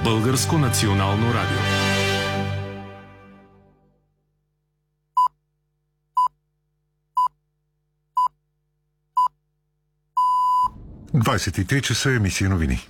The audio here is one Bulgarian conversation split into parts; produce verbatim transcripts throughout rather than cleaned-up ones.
Българско национално радио. двадесет и три часа, емисия новини.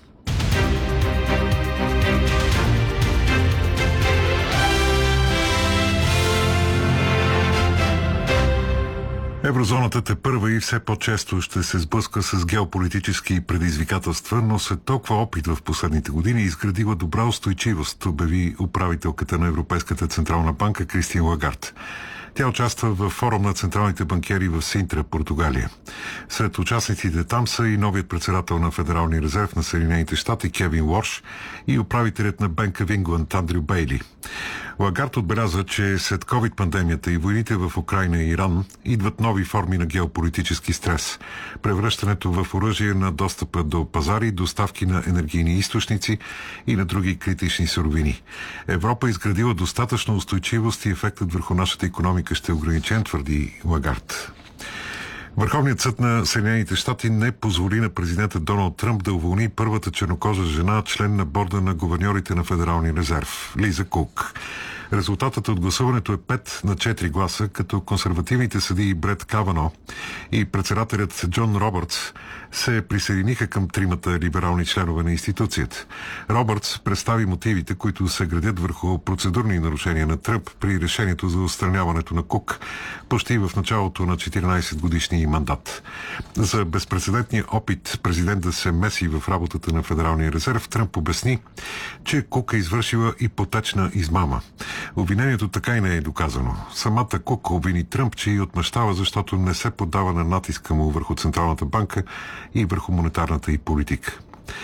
Еврозоната тепърва и все по-често ще се сблъска с геополитически предизвикателства, но след толкова опит в последните години изградила добра устойчивост, обяви управителката на Европейската централна банка Кристин Лагард. Тя участва в форум на централните банкери в Синтра, Португалия. Сред участниците там са и новият председател на Федералния резерв на Съединените щати Кевин Уорш и управителят на Банк в Ингланд Андрю Бейли. Лагард отбеляза, че след ковид-пандемията и войните в Украйна и Иран идват нови форми на геополитически стрес. Превръщането в оръжие на достъпа до пазари, доставки на енергийни източници и на други критични суровини. Европа изградила достатъчно устойчивост и ефектът върху нашата икономика ще е ограничен, твърди Лагард. Върховният съд на Съединените щати не позволи на президента Доналд Тръмп да уволни първата чернокожа жена, член на борда на гуверньорите на Федералния резерв – Лиза Кук. Резултатът от гласуването е пет на четири гласа, като консервативните съдии Брет Кавано и председателят Джон Робъртс се присъединиха към тримата либерални членове на институцията. Робъртс представи мотивите, които се градят върху процедурни нарушения на Тръмп при решението за отстраняването на Кук, почти в началото на четиринадесет годишния мандат. За безпрецедентния опит президент да се меси в работата на Федералния резерв, Тръмп обясни, че Кук е извършила ипотечна измама. Обвинението така и не е доказано. Самата Кук обвини Тръмп, че и отмъщава, защото не се поддава на натиска му върху Централната банка и върху монетарната й политика.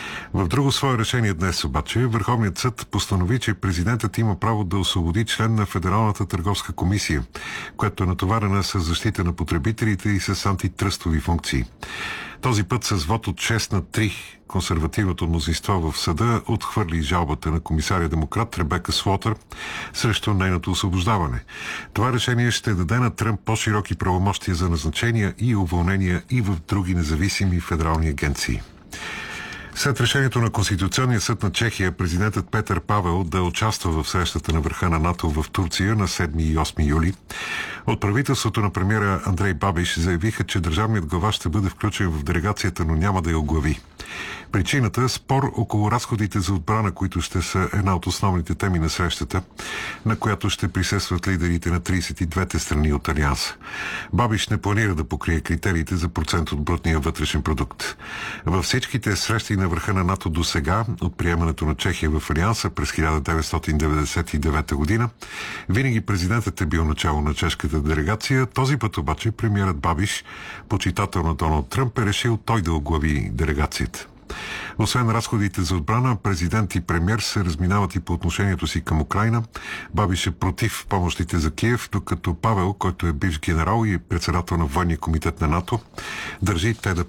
В друго свое решение днес обаче Върховният съд постанови, че президентът има право да освободи член на Федералната търговска комисия, която е натоварена с защита на потребителите и с антитръстови функции. Този път с вод от шест на три консервативното мнозинство в съда отхвърли жалбата на комисаря демократ Ребека Слотър срещу нейното освобождаване. Това решение ще даде на Тръмп по-широки правомощия за назначения и уволнения и в други независими федерални агенции. След решението на Конституционния съд на Чехия, президентът Петър Павел да участва в срещата на върха на НАТО в Турция на седми и осми юли, от правителството на премиера Андрей Бабиш заявиха, че държавният глава ще бъде включен в делегацията, но няма да я оглави. Причината – спор около разходите за отбрана, които ще са една от основните теми на срещата, на която ще присъстват лидерите на тридесет и двете страни от Алианса. Бабиш не планира да покрие критериите за процент от брутния вътрешен продукт. Във всичките срещи на върха на НАТО до сега, от приемането на Чехия в Алианса през хиляда деветстотин деветдесет и девета година, винаги президентът е бил начало на чешката делегация. Този път обаче премиерът Бабиш, почитател на Доналд Тръмп, е решил той да оглави делегацията. Освен разходите за отбрана, президент и премиер се разминават и по отношението си към Украйна. Бабиш е против помощите за Киев, докато Павел, който е бивш генерал и председател на военния комитет на НАТО, държи те да